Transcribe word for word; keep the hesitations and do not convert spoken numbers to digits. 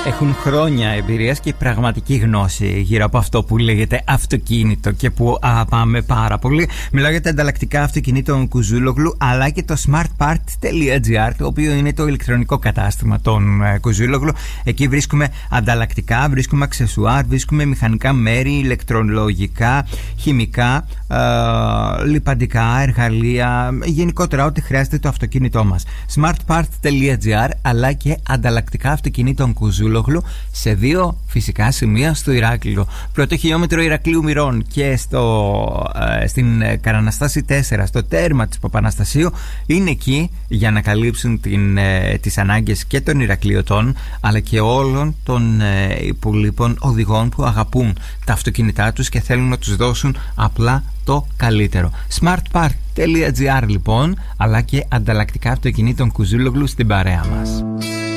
Έχουν χρόνια εμπειρίας και πραγματική γνώση γύρω από αυτό που λέγεται αυτοκίνητο και που α, πάμε πάρα πολύ. Μιλάω για τα ανταλλακτικά αυτοκινήτων Κουζούλογλου, αλλά και το smartpart.gr, το οποίο είναι το ηλεκτρονικό κατάστημα των ε, Κουζούλογλου. Εκεί βρίσκουμε ανταλλακτικά, βρίσκουμε αξεσουάρ, βρίσκουμε μηχανικά μέρη, ηλεκτρολογικά, χημικά, ε, λιπαντικά, εργαλεία, γενικότερα ό,τι χρειάζεται το αυτοκίνητό μας. smartpart.gr, αλλά και ανταλλακτικά αυτοκινήτων Κουζούλογλου σε δύο φυσικά σημεία στο Ηράκλειο. Πρώτο χιλιόμετρο Ηρακλείου Μυρών και στο, ε, στην Καραναστάση τέσσερα, στο τέρμα της Παπαναστασίου, είναι εκεί για να καλύψουν την, ε, τις ανάγκες και των Ηρακλειωτών, αλλά και όλων των ε, υπολείπων οδηγών που αγαπούν τα αυτοκίνητά τους και θέλουν να τους δώσουν απλά το καλύτερο. smartpart.gr λοιπόν, αλλά και ανταλλακτικά αυτοκινήτων Κουζούλογλου στην παρέα μας.